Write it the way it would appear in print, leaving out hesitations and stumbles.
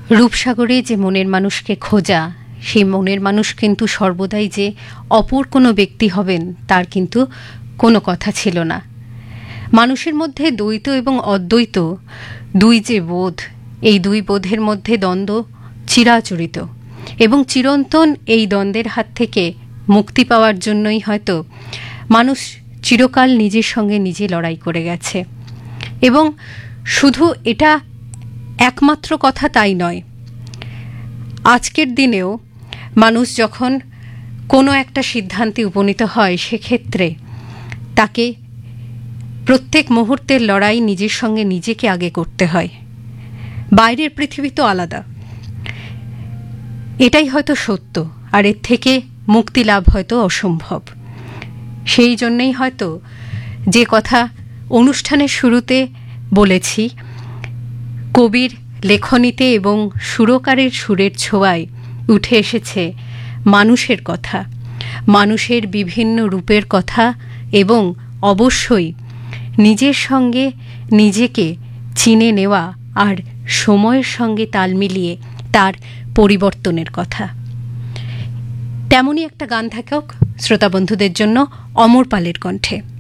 রূপসাগরে যে মনের মানুষকে খোঁজা, সেই মনের মানুষ কিন্তু সর্বদাই যে অপর কোনো ব্যক্তি হবেন তার কিন্তু কোনো কথা ছিল না। মানুষের মধ্যে দ্বৈত এবং অদ্বৈত দুই যে বোধ, এই দুই বোধের মধ্যে দ্বন্দ্ব চিরাচরিত, এবং চিরন্তন এই দ্বন্দ্বের হাত থেকে মুক্তি পাওয়ার জন্যই হয়তো মানুষ চিরকাল নিজের সঙ্গে নিজে লড়াই করে গেছে। এবং শুধু এটা একমাত্র কথা তাই নয়, আজকের দিনেও মানুষ যখন কোনো একটা সিদ্ধান্তে উপনীত হয়, সেক্ষেত্রে তাকে প্রত্যেক মুহূর্তের লড়াই নিজের সঙ্গে নিজেকে আগে করতে হয়। বাইরের পৃথিবী তো আলাদা, এটাই হয়তো সত্য, আর এর থেকে মুক্তি লাভ হয়তো অসম্ভব। সেই জন্যেই হয়তো যে কথা অনুষ্ঠানের শুরুতে বলেছি, কবির লেখনীতে এবং সুরকারের সুরের ছোঁয়ায় উঠে এসেছে মানুষের কথা, মানুষের বিভিন্ন রূপের কথা, এবং অবশ্যই নিজের সঙ্গে নিজেকে চিনে নেওয়া আর সময়ের সঙ্গে তাল মিলিয়ে তার পরিবর্তনের কথা। তেমনই একটা গান থাকুক শ্রোতা বন্ধুদের জন্য অমর পালের কণ্ঠে।